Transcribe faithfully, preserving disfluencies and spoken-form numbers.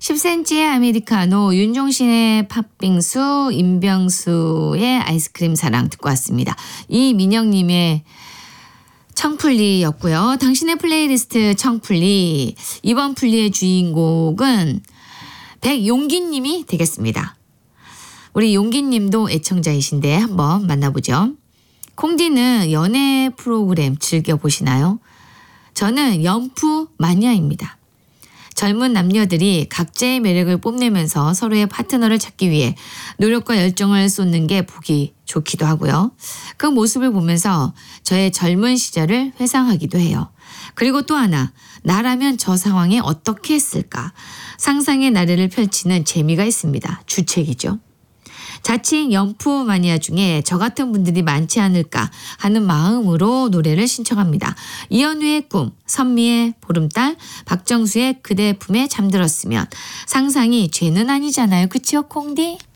십 센티미터의 아메리카노, 윤종신의 팥빙수, 임병수의 아이스크림 사랑 듣고 왔습니다. 이민영님의 청풀리였고요. 당신의 플레이리스트 청풀리. 이번 풀리의 주인공은 백용기님이 되겠습니다. 우리 용기님도 애청자이신데 한번 만나보죠. 콩디는 연애 프로그램 즐겨보시나요? 저는 연프 마니아입니다. 젊은 남녀들이 각자의 매력을 뽐내면서 서로의 파트너를 찾기 위해 노력과 열정을 쏟는 게 보기 좋기도 하고요. 그 모습을 보면서 저의 젊은 시절을 회상하기도 해요. 그리고 또 하나, 나라면 저 상황에 어떻게 했을까? 상상의 나래를 펼치는 재미가 있습니다. 주책이죠. 자칭 연프 마니아 중에 저 같은 분들이 많지 않을까 하는 마음으로 노래를 신청합니다. 이현우의 꿈, 선미의 보름달, 박정수의 그대 품에 잠들었으면 상상이 죄는 아니잖아요. 그치요, 콩디?